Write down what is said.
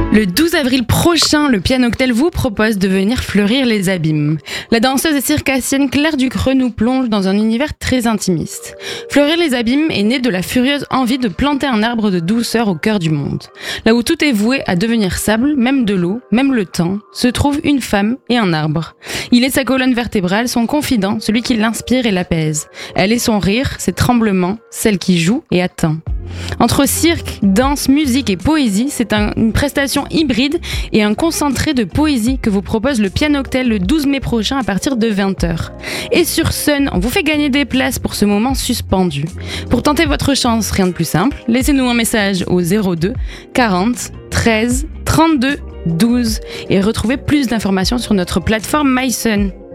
Le 12 avril prochain, le Pianoctel vous propose de venir fleurir les abîmes. La danseuse et circassienne Claire Ducreux nous plonge dans un univers très intimiste. Fleurir les abîmes est né de la furieuse envie de planter un arbre de douceur au cœur du monde. Là où tout est voué à devenir sable, même de l'eau, même le temps, se trouvent une femme et un arbre. Il est sa colonne vertébrale, son confident, celui qui l'inspire et l'apaise. Elle est son rire, ses tremblements, celle qui joue et atteint. Entre cirque, danse, musique et poésie, c'est une prestation hybride et un concentré de poésie que vous propose le Pianoctel le 12 mai prochain à partir de 20h. Et sur Sun, on vous fait gagner des places pour ce moment suspendu. Pour tenter votre chance, rien de plus simple, laissez-nous un message au 02 40 13 32 12 et retrouvez plus d'informations sur notre plateforme MySun.